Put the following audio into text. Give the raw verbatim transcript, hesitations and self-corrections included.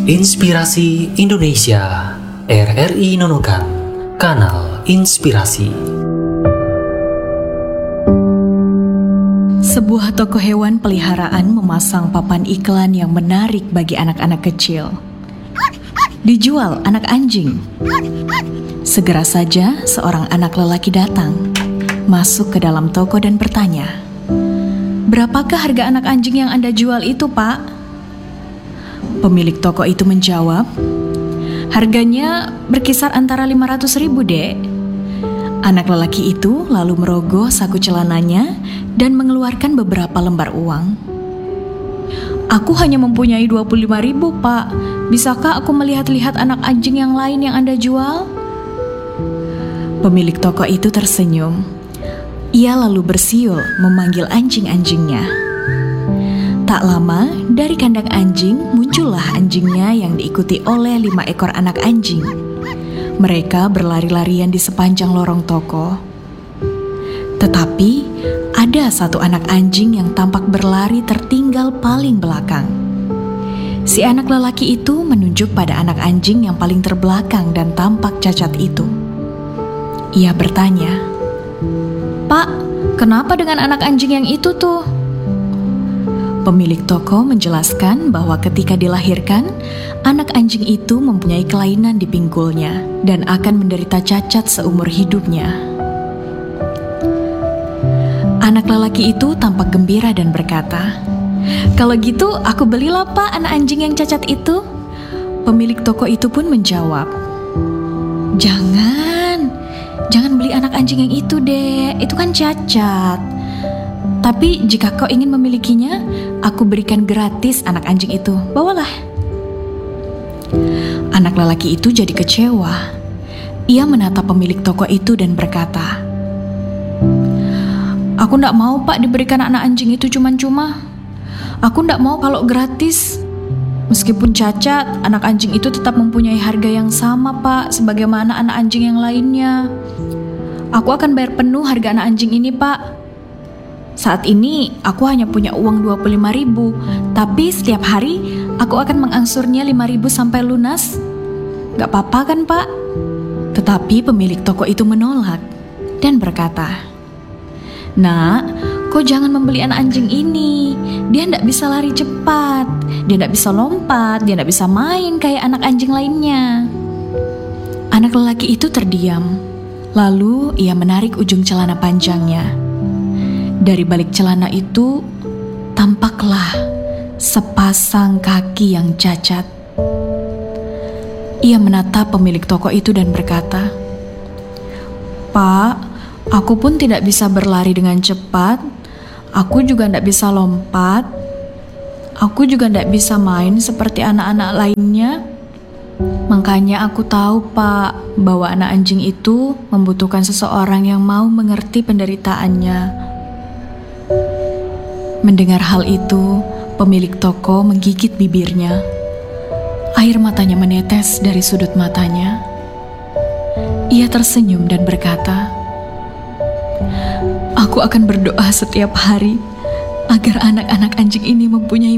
Inspirasi Indonesia, R R I Nunukan, Kanal Inspirasi. Sebuah toko hewan peliharaan memasang papan iklan yang menarik bagi anak-anak kecil. Dijual anak anjing. Segera saja seorang anak lelaki datang, masuk ke dalam toko dan bertanya, "Berapakah harga anak anjing yang Anda jual itu, Pak?" Pemilik toko itu menjawab, "Harganya berkisar antara lima ratus ribu, Dek." Anak lelaki itu lalu merogoh saku celananya dan mengeluarkan beberapa lembar uang. "Aku hanya mempunyai dua puluh lima ribu, Pak. Bisakah aku melihat-lihat anak anjing yang lain yang Anda jual?" Pemilik toko itu tersenyum. Ia lalu bersiul memanggil anjing-anjingnya. Tak lama, dari kandang anjing muncullah anjingnya yang diikuti oleh lima ekor anak anjing. Mereka berlari-larian di sepanjang lorong toko. Tetapi, ada satu anak anjing yang tampak berlari tertinggal paling belakang. Si anak lelaki itu menunjuk pada anak anjing yang paling terbelakang dan tampak cacat itu. Ia bertanya, "Pak, kenapa dengan anak anjing yang itu tuh?" Pemilik toko menjelaskan bahwa ketika dilahirkan, anak anjing itu mempunyai kelainan di pinggulnya dan akan menderita cacat seumur hidupnya. Anak lelaki itu tampak gembira dan berkata, "Kalau gitu aku belilah, Pak, anak anjing yang cacat itu." Pemilik toko itu pun menjawab, "Jangan, jangan beli anak anjing yang itu, Dek. Itu kan cacat. Tapi jika kau ingin memilikinya, aku berikan gratis anak anjing itu. Bawalah." Anak lelaki itu jadi kecewa. Ia menatap pemilik toko itu dan berkata, "Aku ndak mau, Pak, diberikan anak anjing itu cuma-cuma. Aku ndak mau kalau gratis. Meskipun cacat, anak anjing itu tetap mempunyai harga yang sama, Pak, sebagaimana anak anjing yang lainnya. Aku akan bayar penuh harga anak anjing ini, Pak. Saat ini aku hanya punya uang dua puluh lima ribu, tapi setiap hari aku akan mengangsurnya lima ribu sampai lunas. Gak apa-apa kan, Pak?" Tetapi pemilik toko itu menolak dan berkata, "Nak, kau jangan membeli anak anjing ini. Dia ndak bisa lari cepat, dia ndak bisa lompat, dia ndak bisa main kayak anak anjing lainnya." Anak lelaki itu terdiam. Lalu ia menarik ujung celana panjangnya. Dari balik celana itu, tampaklah sepasang kaki yang cacat. Ia menatap pemilik toko itu dan berkata, "Pak, aku pun tidak bisa berlari dengan cepat. Aku juga tidak bisa lompat. Aku juga tidak bisa main seperti anak-anak lainnya. Makanya aku tahu, Pak, bahwa anak anjing itu membutuhkan seseorang yang mau mengerti penderitaannya." Mendengar hal itu, pemilik toko menggigit bibirnya. Air matanya menetes dari sudut matanya. Ia tersenyum dan berkata, "Aku akan berdoa setiap hari agar anak-anak anjing ini mempunyai